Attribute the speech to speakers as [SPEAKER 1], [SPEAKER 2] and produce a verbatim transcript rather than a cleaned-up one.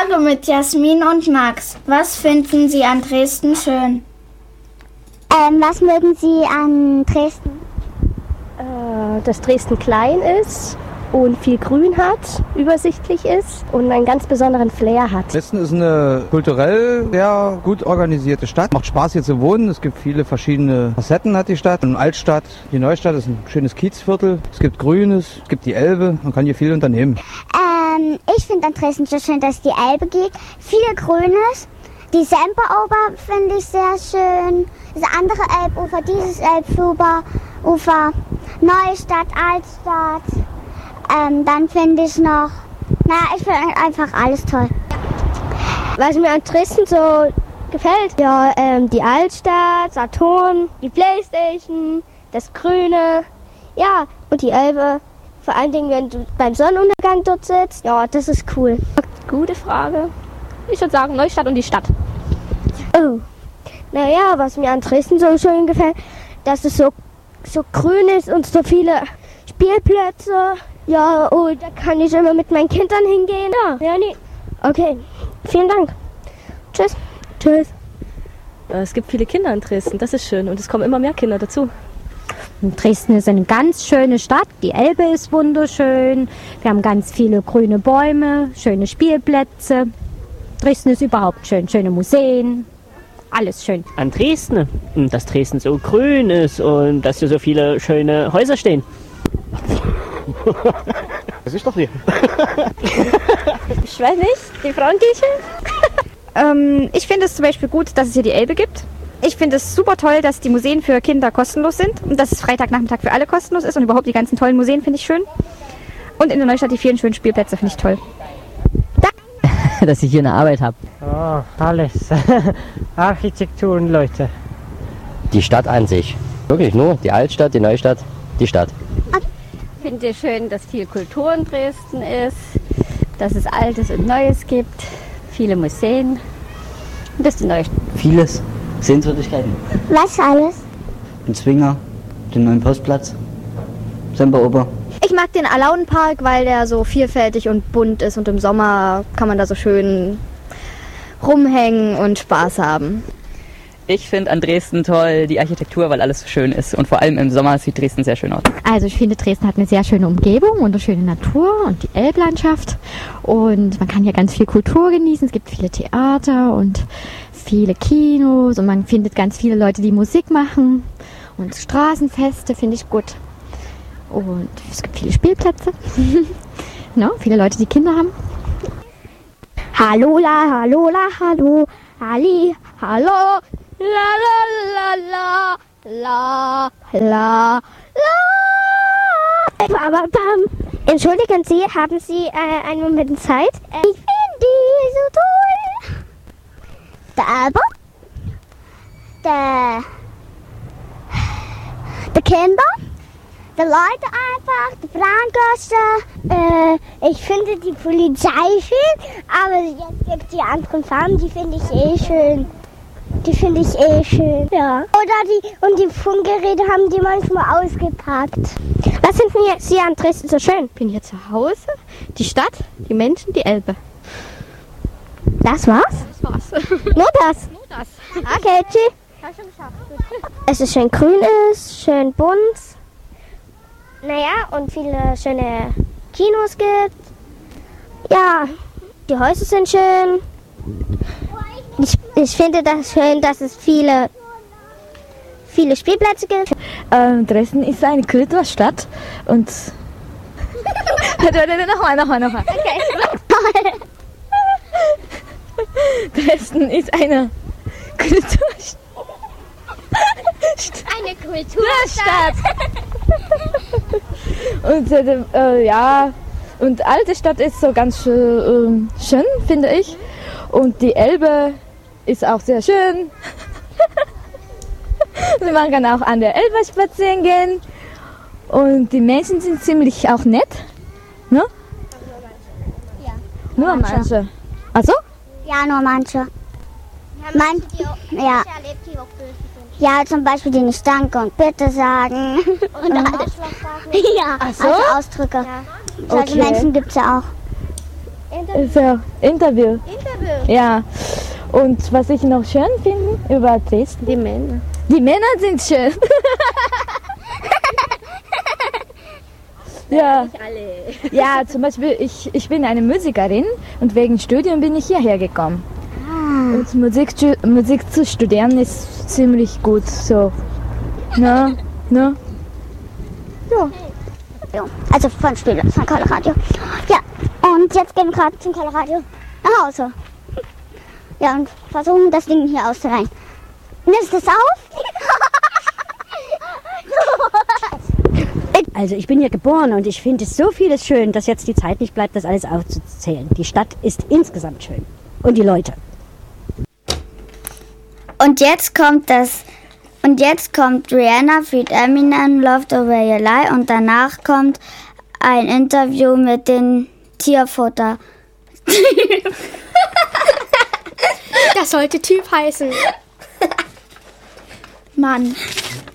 [SPEAKER 1] Frage mit Jasmin und Max. Was finden Sie an Dresden schön?
[SPEAKER 2] Ähm, was mögen Sie an Dresden?
[SPEAKER 3] Äh, dass Dresden klein ist und viel Grün hat, übersichtlich ist und einen ganz besonderen Flair hat.
[SPEAKER 4] Dresden ist eine kulturell sehr gut organisierte Stadt. Macht Spaß hier zu wohnen. Es gibt viele verschiedene Facetten hat die Stadt. Eine Altstadt, die Neustadt ist ein schönes Kiezviertel. Es gibt Grünes, es gibt die Elbe. Man kann hier viel unternehmen.
[SPEAKER 2] Ähm, ich finde an Dresden so schön, dass die Elbe geht. Viel Grünes. Die Semperoper finde ich sehr schön. Das andere Elbufer, dieses Elbufer, Neustadt, Altstadt. Ähm, dann finde ich noch, naja, ich finde einfach alles toll.
[SPEAKER 3] Was mir an Dresden so gefällt, ja, ähm, die Altstadt, Saturn, die Playstation, das Grüne, ja, und die Elbe. Vor allen Dingen, wenn du beim Sonnenuntergang dort sitzt, ja, das ist cool.
[SPEAKER 5] Gute Frage. Ich würde sagen Neustadt und die Stadt.
[SPEAKER 3] Oh, naja, was mir an Dresden so schön gefällt, dass es so, so grün ist und so viele Spielplätze. Ja, oh, da kann ich immer mit meinen Kindern hingehen. Ja, ja, nee. Okay, vielen Dank. Tschüss. Tschüss.
[SPEAKER 5] Es gibt viele Kinder in Dresden, das ist schön. Und es kommen immer mehr Kinder dazu.
[SPEAKER 6] Dresden ist eine ganz schöne Stadt. Die Elbe ist wunderschön. Wir haben ganz viele grüne Bäume, schöne Spielplätze. Dresden ist überhaupt schön. Schöne Museen. Alles schön.
[SPEAKER 7] An Dresden, dass Dresden so grün ist und dass hier so viele schöne Häuser stehen.
[SPEAKER 4] Das ist doch hier.
[SPEAKER 5] Ich weiß nicht, die Frauenkirche?
[SPEAKER 8] ähm, ich finde es zum Beispiel gut, dass es hier die Elbe gibt. Ich finde es super toll, dass die Museen für Kinder kostenlos sind und dass es Freitagnachmittag für alle kostenlos ist und überhaupt die ganzen tollen Museen finde ich schön. Und in der Neustadt die vielen schönen Spielplätze finde ich toll.
[SPEAKER 9] Dass ich hier eine Arbeit habe.
[SPEAKER 10] Oh, alles. Architektur und Leute.
[SPEAKER 9] Die Stadt an sich. Wirklich nur die Altstadt, die Neustadt, die Stadt.
[SPEAKER 11] Ich finde es schön, dass viel Kultur in Dresden ist, dass es Altes und Neues gibt, viele Museen und das ist die Neustadt.
[SPEAKER 9] Vieles. Sehenswürdigkeiten.
[SPEAKER 2] Was alles?
[SPEAKER 9] Den Zwinger, den neuen Postplatz, Semperoper.
[SPEAKER 8] Ich mag den Alaunenpark, weil der so vielfältig und bunt ist und im Sommer kann man da so schön rumhängen und Spaß haben.
[SPEAKER 12] Ich finde an Dresden toll die Architektur, weil alles so schön ist und vor allem im Sommer sieht Dresden sehr schön aus.
[SPEAKER 6] Also ich finde, Dresden hat eine sehr schöne Umgebung und eine schöne Natur und die Elblandschaft und man kann hier ganz viel Kultur genießen. Es gibt viele Theater und viele Kinos und man findet ganz viele Leute, die Musik machen und Straßenfeste finde ich gut. Und es gibt viele Spielplätze, no, viele Leute, die Kinder haben.
[SPEAKER 3] Hallo, la, hallo, la, hallo, Ali, hallo, la, la, la, la, la, la. Aber, ähm, entschuldigen Sie, haben Sie äh, einen Moment Zeit? Ich finde die so toll. Der Elbe, der, der Kinder, die Leute einfach, die Frauengäste. Äh, ich finde die Polizei schön, aber jetzt gibt es die anderen Farben, die finde ich eh schön. Die finde ich eh schön, ja. Oder die, und die Funkgeräte haben die manchmal ausgepackt.
[SPEAKER 6] Was finden Sie an Dresden so schön? Ich bin hier zu Hause, die Stadt, die Menschen, die Elbe.
[SPEAKER 3] Das war's?
[SPEAKER 6] Das war's.
[SPEAKER 3] Nur das?
[SPEAKER 6] Nur das.
[SPEAKER 3] Okay, tschüss.
[SPEAKER 6] Hab schon geschafft.
[SPEAKER 3] Es ist schön grün ist, schön bunt. Naja, und viele schöne Kinos gibt. Ja, die Häuser sind schön. Ich, ich finde das schön, dass es viele, viele Spielplätze gibt.
[SPEAKER 13] Ähm, Dresden ist eine Kulturstadt und... warte, warte, nochmal, nochmal, nochmal.
[SPEAKER 3] Okay.
[SPEAKER 13] Dresden ist eine Kulturstadt.
[SPEAKER 3] Eine Kulturstadt.
[SPEAKER 13] Und äh, äh, ja, und alte Stadt ist so ganz schön, äh, schön, finde ich. Und die Elbe ist auch sehr schön. Man kann auch an der Elbe spazieren gehen. Und die Menschen sind ziemlich auch nett. Ne?
[SPEAKER 2] Ja.
[SPEAKER 13] Nur manche. manche. Also?
[SPEAKER 2] Ja, nur manche.
[SPEAKER 3] Ja,
[SPEAKER 2] Man,
[SPEAKER 3] die auch
[SPEAKER 2] ja.
[SPEAKER 3] erlebt, die auch böse sind.
[SPEAKER 2] Ja, zum Beispiel die nicht Danke und Bitte sagen.
[SPEAKER 3] Und Arschloch sagen.
[SPEAKER 2] Ja,
[SPEAKER 13] Ach so?
[SPEAKER 2] also Ausdrücke. Ja. Solche
[SPEAKER 13] Okay.
[SPEAKER 2] Menschen gibt es ja auch.
[SPEAKER 13] Interview. So, Interview.
[SPEAKER 3] Interview.
[SPEAKER 13] Ja. Und was ich noch schön finde über Dresden?
[SPEAKER 3] Die Männer.
[SPEAKER 13] Die Männer sind schön. Ja.
[SPEAKER 3] Nicht alle.
[SPEAKER 13] Ja, zum Beispiel, ich, ich bin eine Musikerin und wegen Studium bin ich hierher gekommen.
[SPEAKER 2] Ah.
[SPEAKER 13] Und Musik, Musik zu studieren ist ziemlich gut. So. Na, na. Ja.
[SPEAKER 2] Also von Spiele, von Colorado. Ja, und jetzt gehen wir gerade zum Colorado nach Hause. Ja, und versuchen das Ding hier auszuleihen. Nimmst du es auf?
[SPEAKER 14] Also ich bin hier geboren und ich finde es so vieles schön, dass jetzt die Zeit nicht bleibt, das alles aufzuzählen. Die Stadt ist insgesamt schön. Und die Leute.
[SPEAKER 1] Und jetzt kommt das... Und jetzt kommt Rihanna feat. Eminem, Love the Way You Lie. Und danach kommt ein Interview mit den Tierfutter.
[SPEAKER 3] Das sollte Typ heißen.
[SPEAKER 1] Mann.